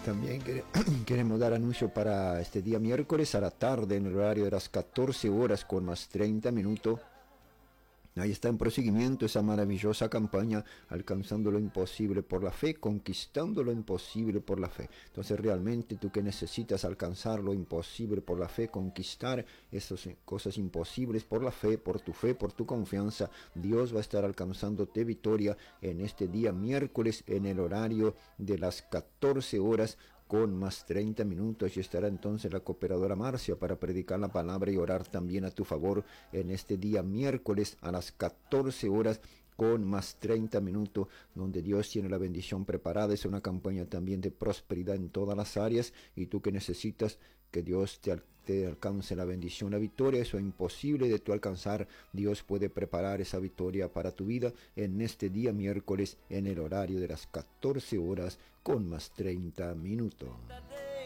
También queremos dar anuncio para este día miércoles a la tarde en el horario de las 14 horas con más 30 minutos. Ahí está en proseguimiento esa maravillosa campaña, alcanzando lo imposible por la fe, conquistando lo imposible por la fe. Entonces realmente tú que necesitas alcanzar lo imposible por la fe, conquistar esas cosas imposibles por la fe, por tu confianza, Dios va a estar alcanzándote victoria en este día miércoles en el horario de las 14 horas con más 30 minutos, y estará entonces la cooperadora Marcia para predicar la palabra y orar también a tu favor en este día miércoles a las 14 horas con más 30 minutos, donde Dios tiene la bendición preparada. Es una campaña también de prosperidad en todas las áreas, y tú que necesitas que Dios te alcance la bendición, la victoria, eso es imposible de tu alcanzar. Dios puede preparar esa victoria para tu vida en este día miércoles en el horario de las 14 horas con más 30 minutos.